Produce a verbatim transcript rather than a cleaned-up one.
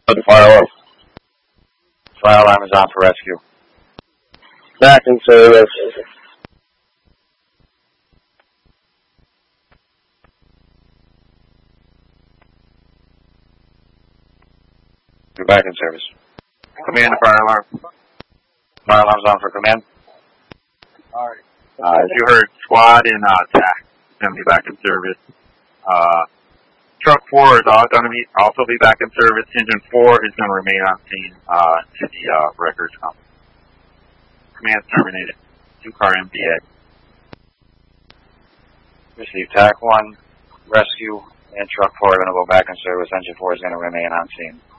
The fire alarm. Fire alarm is on for rescue. Back in service. You're back in service. Command, fire alarm. Fire alarm's on for command. Alright. Uh, as you heard, squad and uh, T A C is going to be back in service. Uh, truck four is all going to be also be back in service. Engine four is going to remain on scene uh, to the uh, records company. Command terminated. Two car M B A. Receive T A C one, rescue, and truck four are going to go back in service. Engine four is going to remain on scene.